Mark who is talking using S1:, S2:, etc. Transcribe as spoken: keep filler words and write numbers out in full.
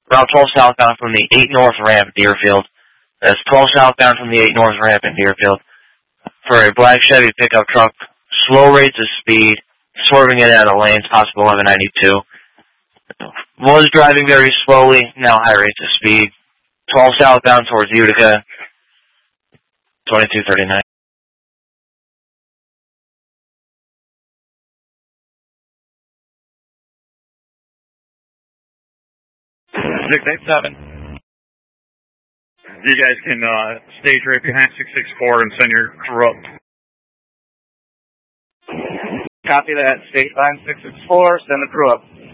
S1: Route twelve southbound from the eight North ramp, Deerfield. That's twelve southbound from the eight North ramp in Deerfield. For a black Chevy pickup truck, slow rates of speed, swerving in and out of lanes, possible eleven ninety-two. Was driving very slowly, now high rates of speed. twelve southbound towards Utica, twenty-two thirty-nine.
S2: six eight seven. You guys can uh, stage right behind six six four and send your crew up.
S3: Copy that. Stage behind six six four, send the crew up.